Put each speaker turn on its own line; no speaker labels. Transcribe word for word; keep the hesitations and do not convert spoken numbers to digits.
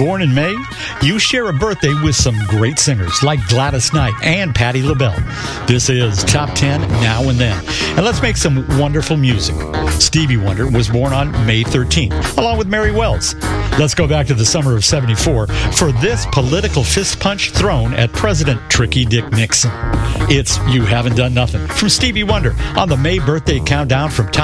Born in May, you share a birthday with some great singers like Gladys Knight and Patti LaBelle. This is Top ten Now and Then. And let's make some wonderful music. Stevie Wonder was born on May thirteenth, along with Mary Wells. Let's go back to the summer of seventy-four for this political fist punch thrown at President Tricky Dick Nixon. It's You Haven't Done Nothing from Stevie Wonder on the May birthday countdown from Top